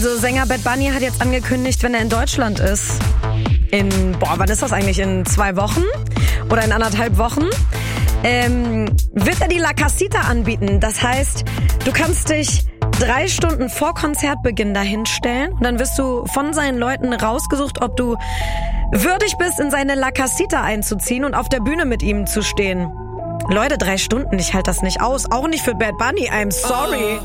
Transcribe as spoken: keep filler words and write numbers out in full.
Also Sänger Bad Bunny hat jetzt angekündigt, wenn er in Deutschland ist, in, boah, wann ist das eigentlich, in zwei Wochen oder in anderthalb Wochen, ähm, wird er die La Casita anbieten. Das heißt, du kannst dich drei Stunden vor Konzertbeginn dahinstellen und dann wirst du von seinen Leuten rausgesucht, ob du würdig bist, in seine La Casita einzuziehen und auf der Bühne mit ihm zu stehen. Leute, drei Stunden, ich halte das nicht aus. Auch nicht für Bad Bunny, I'm sorry.